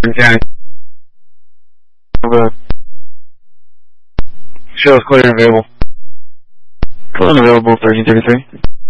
County. Show is clear and available. Clear and available, 1333.